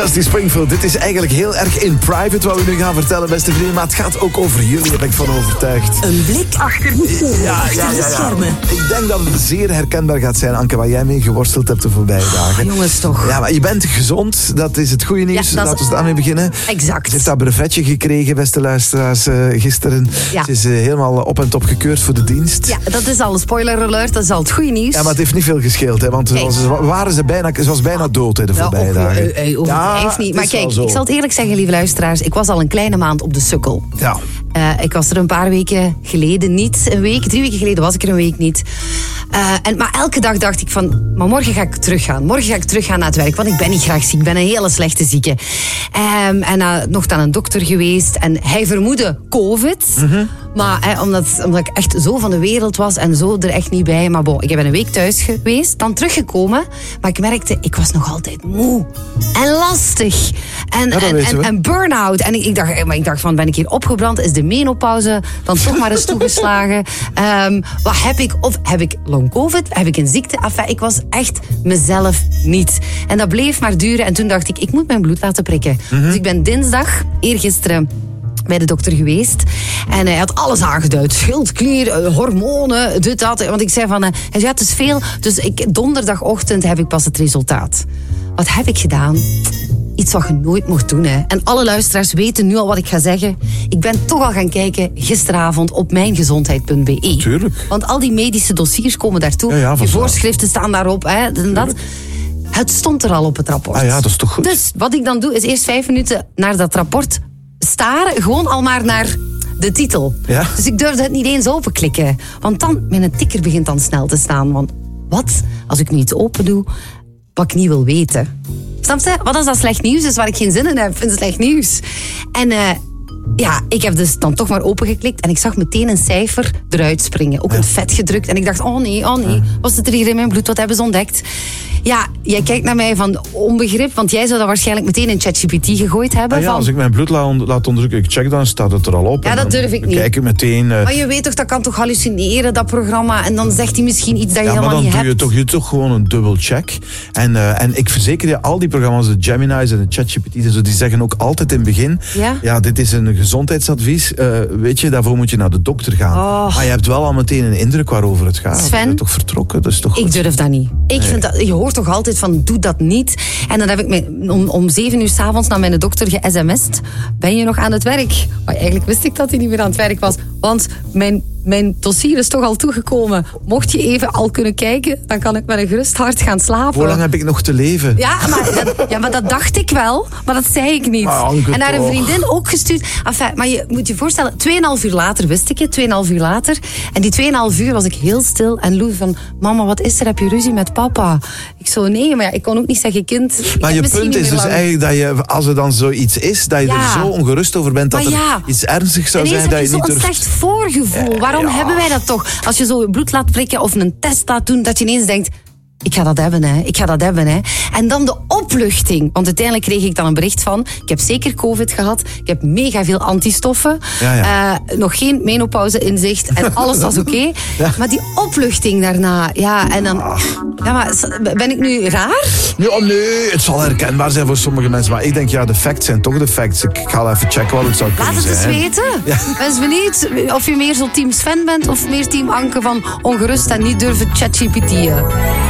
Dusty Springfield. Dit is eigenlijk heel erg in private wat we nu gaan vertellen, beste vrienden. Maar het gaat ook over jullie, daar ben ik van overtuigd. Een blik achter de schermen. Ik denk dat het zeer herkenbaar gaat zijn, Anke, waar jij mee geworsteld hebt de voorbije dagen. Jongens, toch. Ja, maar je bent gezond. Dat is het goede nieuws. Ja, Laten we daarmee beginnen. Exact. Ze heeft dat brevetje gekregen, beste luisteraars, gisteren. Ja. Ze is helemaal op en top gekeurd voor de dienst. Ja, dat is al een spoiler alert. Dat is al het goede nieuws. Ja, maar het heeft niet veel gescheeld, hè, want ze was bijna dood de voorbije dagen. Overdrijf niet. Maar kijk, ik zal het eerlijk zeggen, lieve luisteraars. Ik was al een kleine maand op de sukkel. Ja. Ik was er een paar weken geleden niet. 3 weken geleden was ik er een week niet. Maar elke dag dacht ik van, maar morgen ga ik teruggaan. Morgen ga ik teruggaan naar het werk, want ik ben niet graag ziek. Ik ben een hele slechte zieke. En nog aan een dokter geweest. En hij vermoedde COVID. Mm-hmm. Maar omdat ik echt zo van de wereld was en zo er echt niet bij. Maar ik ben een week thuis geweest, dan teruggekomen. Maar ik merkte, ik was nog altijd moe. En lastig. En burn-out. En ik dacht van, ben ik hier opgebrand? Is de menopauze dan toch maar eens toegeslagen? Wat heb ik? Of heb ik long covid? Heb ik een ziekte? Enfin, ik was echt mezelf niet. En dat bleef maar duren. En toen dacht ik moet mijn bloed laten prikken. Mm-hmm. Dus ik ben dinsdag, eergisteren, bij de dokter geweest. En hij had alles aangeduid. Schildklier, hormonen, dit, dat. Want ik zei van, hij zei, het is veel. Dus donderdagochtend heb ik pas het resultaat. Wat heb ik gedaan? Iets wat je nooit mocht doen. Hè. En alle luisteraars weten nu al wat ik ga zeggen. Ik ben toch al gaan kijken gisteravond op mijngezondheid.be. Tuurlijk. Want al die medische dossiers komen daartoe. Ja, je voorschriften staan daarop. Hè, en dat. Het stond er al op het rapport. Ah ja, dat is toch goed. Dus wat ik dan doe, is eerst 5 minuten naar dat rapport staren. Gewoon al maar naar de titel. Ja. Dus ik durfde het niet eens openklikken. Want dan, mijn tikker begint dan snel te staan. Want wat als ik nu iets open doe wat ik niet wil weten? Snap je? Wat als dat slecht nieuws is waar ik geen zin in heb? Vind slecht nieuws. En ik heb dus dan toch maar opengeklikt en ik zag meteen een cijfer eruit springen. Ook een vet gedrukt. En ik dacht, oh nee. Wat zit er hier in mijn bloed? Wat hebben ze ontdekt? Ja, jij kijkt naar mij van onbegrip, want jij zou dat waarschijnlijk meteen in ChatGPT gegooid hebben. Als ik mijn bloed laat onderdrukken, ik check, dan staat het er al op. Ja, dat durf ik niet. Kijk ik meteen. Maar je weet toch, dat kan toch hallucineren, dat programma, en dan zegt hij misschien iets dat je helemaal niet hebt. Maar dan doe je toch gewoon een dubbel check. En ik verzeker je, al die programma's, de Gemini's en de ChatGPT's, die zeggen ook altijd in het begin, dit is een gezondheidsadvies. Weet je, daarvoor moet je naar de dokter gaan. Oh. Maar je hebt wel al meteen een indruk waarover het gaat. Sven, je bent toch vertrokken? Dat is toch goed? Ik durf dat niet. Ik vind dat, je hoort toch altijd van, doe dat niet. En dan heb ik om 7 uur 's avonds naar mijn dokter ge-sms'd. Ben je nog aan het werk? Maar eigenlijk wist ik dat hij niet meer aan het werk was. Want mijn dossier is toch al toegekomen. Mocht je even al kunnen kijken, dan kan ik met een gerust hart gaan slapen. Hoe lang heb ik nog te leven? Ja, maar dat dacht ik wel. Maar dat zei ik niet. En naar een vriendin ook gestuurd. Enfin, maar je moet je voorstellen, 2,5 uur later wist ik het. 2,5 uur later. En die 2,5 uur was ik heel stil. En Lou van, mama, wat is er? Heb je ruzie met papa? Ik zo, nee, maar ik kon ook niet zeggen, kind. Maar je punt is dus eigenlijk dat je, als er dan zoiets is, dat je er zo ongerust over bent dat er iets ernstigs zou zijn dat je niet durft. Het is zo'n slecht voorgevoel. Waarom hebben wij dat toch? Als je zo je bloed laat prikken of een test laat doen, dat je ineens denkt, ik ga dat hebben, hè. En dan de opluchting. Want uiteindelijk kreeg ik dan een bericht van, ik heb zeker COVID gehad, ik heb mega veel antistoffen, nog geen menopauze inzicht en alles was oké. Ja. Maar die opluchting daarna, en dan... Ja, maar ben ik nu raar? Nee, het zal herkenbaar zijn voor sommige mensen. Maar ik denk, de facts zijn toch de facts. Ik ga even checken wat het zou kunnen zijn. Laat het eens weten. Ja. Ben benieuwd of je meer zo team Sven bent of meer team Anke van ongerust en niet durven ChatGPT'en.